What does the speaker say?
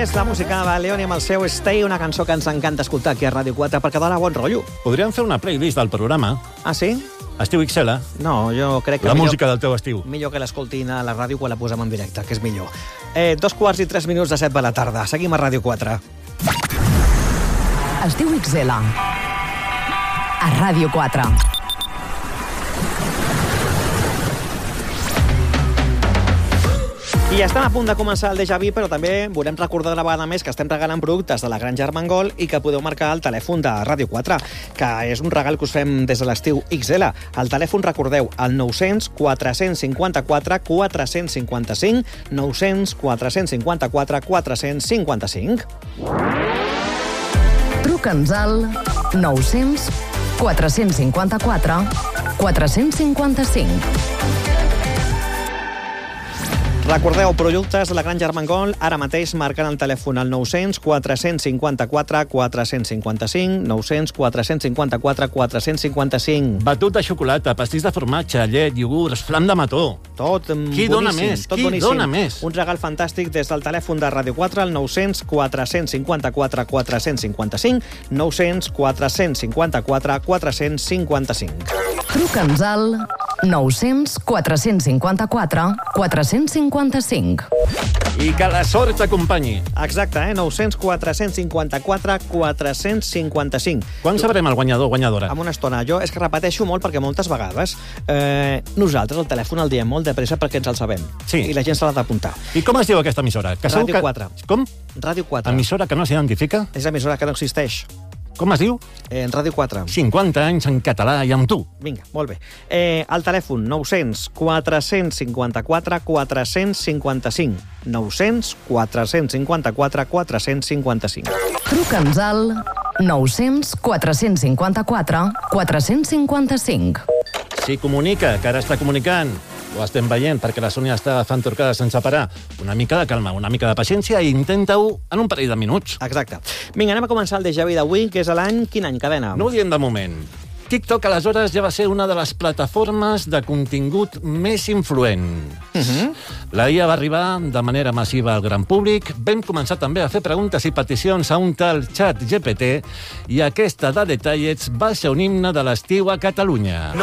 És la música de Leoni amb el seu Stay, una cançó que ens encanta escoltar aquí a Ràdio 4 perquè dona bon rotllo. Podríem fer una playlist del programa. Ah, sí? Estiu XL. No, jo crec que... La música del teu estiu. Millor que l'escoltin a la ràdio quan la posem en directe, que és millor. 2:03 de 7 de la tarda. Seguim a Ràdio 4. Estiu XL. A Ràdio 4. I estem a punt de començar el Déjà Vu, però també volem recordar una vegada més que estem regalant productes de la Granja Armengol i que podeu marcar el telèfon de Ràdio 4, que és un regal que us fem des de l'estiu XL. El telèfon, recordeu, el 900 454 455, 900 454 455. Truca'ns al 900 454 455. Recordeu, productes de la Granja Armengol, ara mateix marcant el telèfon al 900 454 455, 900 454 455. Batut de xocolata, pastís de formatge, llet, iogurts, flam de mató. Tot Qui dona més? tot Qui boníssim. dona més? Un regal fantàstic des del telèfon de Ràdio 4 al 900 454 455, 900 454 455. Truca'ns al 900 454 455. I que la sort t'acompanyi. Exacte, 900 454 455. Quan sabrem el guanyador o guanyadora? En una estona. Jo és que repeteixo molt perquè moltes vegades nosaltres el telèfon el diem molt de pressa perquè ens el sabem. Sí. I la gent se l'ha d'apuntar. I com es diu aquesta emissora? Que segur Ràdio 4. Com? Ràdio 4. Emissora que no s'identifica? És emissora que no existeix. Com es diu? En Ràdio 4. 50 anys en català i amb tu. Vinga, molt bé. El telèfon 900 454 455. 900 454 455. Truca'ns al 900 454 455. Sí, comunica, que ara està comunicant. Ho estem veient, perquè la Sònia està fent trucades sense parar. Una mica de calma, una mica de paciència i intenta-ho en un parell de minuts. Exacte. Vinga, anem a començar el Déjà Vu d'avui, que és l'any... Quin any, cadena? No ho diem de moment. TikTok, aleshores, ja va ser una de les plataformes de contingut més influent. La IA va arribar de manera massiva al gran públic, vam començar també a fer preguntes i peticions a un tal ChatGPT i aquesta de Detallets va ser un himne de l'estiu a Catalunya.